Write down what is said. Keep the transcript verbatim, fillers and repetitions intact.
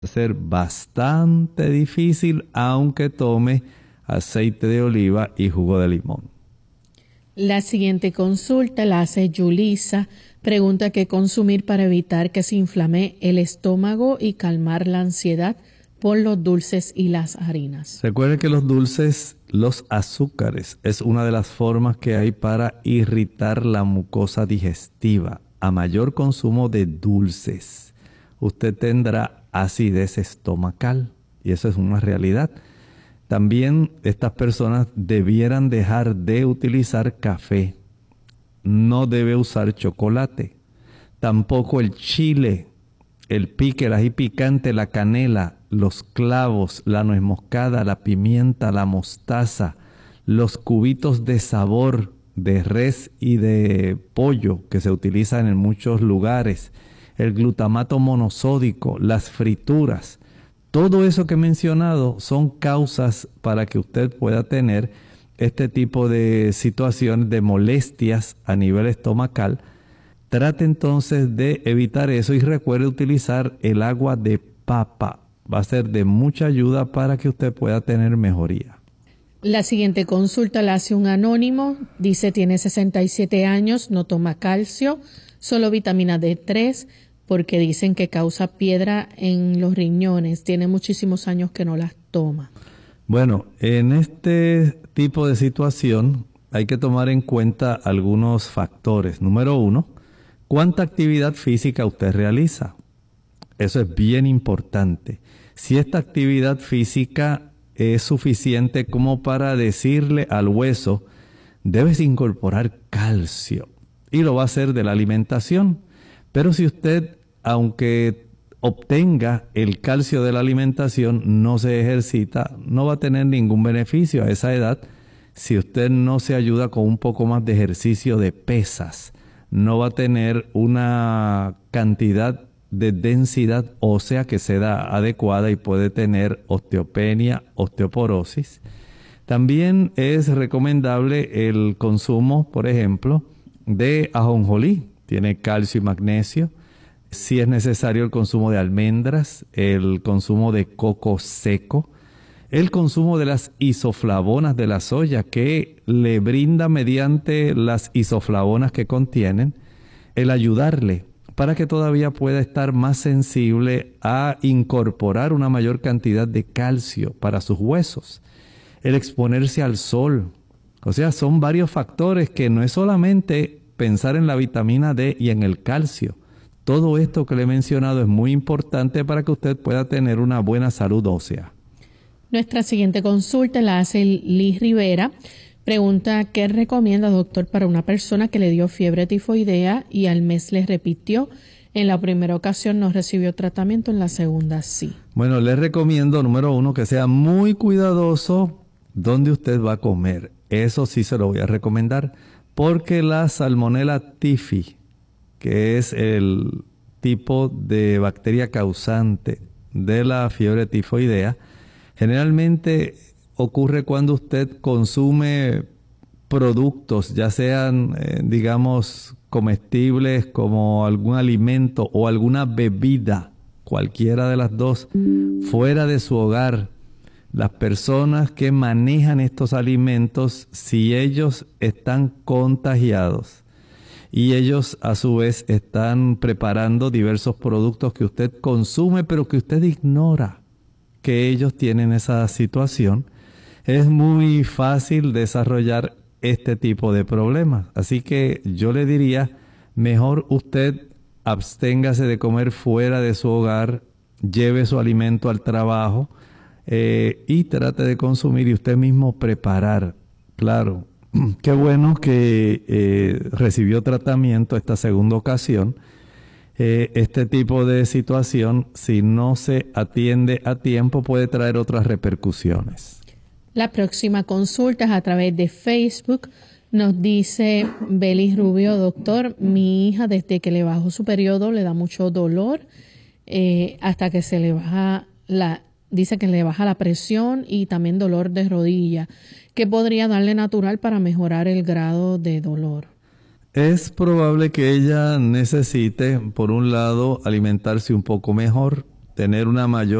ser bastante difícil, aunque tome aceite de oliva y jugo de limón. La siguiente consulta la hace Yulisa. Pregunta qué consumir para evitar que se inflame el estómago y calmar la ansiedad por los dulces y las harinas. Recuerde que los dulces, los azúcares, es una de las formas que hay para irritar la mucosa digestiva. A mayor consumo de dulces, usted tendrá acidez estomacal y eso es una realidad. También estas personas debieran dejar de utilizar café. No debe usar chocolate. Tampoco el chile, el pique, el ají picante, la canela, los clavos, la nuez moscada, la pimienta, la mostaza, los cubitos de sabor de res y de pollo que se utilizan en muchos lugares, el glutamato monosódico, las frituras. Todo eso que he mencionado son causas para que usted pueda tener este tipo de situaciones de molestias a nivel estomacal. Trate entonces de evitar eso y recuerde utilizar el agua de papa. Va a ser de mucha ayuda para que usted pueda tener mejoría. La siguiente consulta la hace un anónimo. Dice, tiene sesenta y siete años, no toma calcio, solo vitamina D tres, porque dicen que causa piedra en los riñones. Tiene muchísimos años que no las toma. Bueno, en este tipo de situación hay que tomar en cuenta algunos factores. Número uno, ¿cuánta actividad física usted realiza? Eso es bien importante. Si esta actividad física es suficiente como para decirle al hueso, debes incorporar calcio, y lo va a hacer de la alimentación. Pero si usted, aunque obtenga el calcio de la alimentación, no se ejercita, no va a tener ningún beneficio a esa edad. Si usted no se ayuda con un poco más de ejercicio de pesas, no va a tener una cantidad de densidad ósea que sea adecuada y puede tener osteopenia, osteoporosis. También es recomendable el consumo, por ejemplo, de ajonjolí. Tiene calcio y magnesio. Si es necesario el consumo de almendras, el consumo de coco seco, el consumo de las isoflavonas de la soya que le brinda mediante las isoflavonas que contienen, el ayudarle para que todavía pueda estar más sensible a incorporar una mayor cantidad de calcio para sus huesos, el exponerse al sol. O sea, son varios factores que no es solamente pensar en la vitamina D y en el calcio. Todo esto que le he mencionado es muy importante para que usted pueda tener una buena salud ósea. Nuestra siguiente consulta la hace Liz Rivera. Pregunta, ¿qué recomienda, doctor, para una persona que le dio fiebre tifoidea y al mes le repitió? En la primera ocasión no recibió tratamiento, en la segunda sí. Bueno, le recomiendo, número uno, que sea muy cuidadoso donde usted va a comer. Eso sí se lo voy a recomendar, porque la Salmonella typhi, que es el tipo de bacteria causante de la fiebre tifoidea, generalmente ocurre cuando usted consume productos, ya sean, eh, digamos, comestibles como algún alimento o alguna bebida, cualquiera de las dos, fuera de su hogar. Las personas que manejan estos alimentos, si ellos están contagiados y ellos a su vez están preparando diversos productos que usted consume, pero que usted ignora que ellos tienen esa situación, es muy fácil desarrollar este tipo de problemas. Así que yo le diría, mejor usted absténgase de comer fuera de su hogar, lleve su alimento al trabajo eh, y trate de consumir y usted mismo preparar. Claro, qué bueno que eh, recibió tratamiento esta segunda ocasión. Eh, este tipo de situación, si no se atiende a tiempo, puede traer otras repercusiones. La próxima consulta es a través de Facebook. Nos dice Belis Rubio, doctor, mi hija desde que le bajó su periodo le da mucho dolor eh, hasta que se le baja la, dice que le baja la presión y también dolor de rodilla. ¿Qué podría darle natural para mejorar el grado de dolor? Es probable que ella necesite, por un lado, alimentarse un poco mejor. tener una mayor